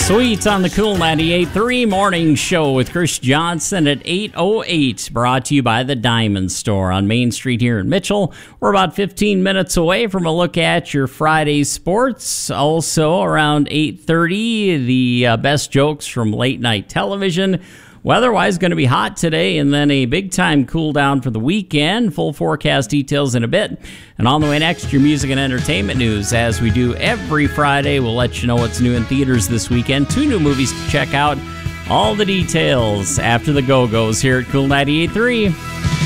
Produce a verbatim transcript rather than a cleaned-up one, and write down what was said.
Sweets on the Cool ninety-eight point three Morning Show with Chris Johnson at eight oh eight, brought to you by the Diamond Store on Main Street here in Mitchell. We're about fifteen minutes away from a look at your Friday sports. Also around eight thirty, the uh, best jokes from late night television. Weather-wise, going to be hot today, and then a big-time cool-down for the weekend. Full forecast details in a bit. And on the way next, your music and entertainment news. As we do every Friday, we'll let you know what's new in theaters this weekend. Two new movies to check out. All the details after the Go-Go's here at Cool ninety-eight point three.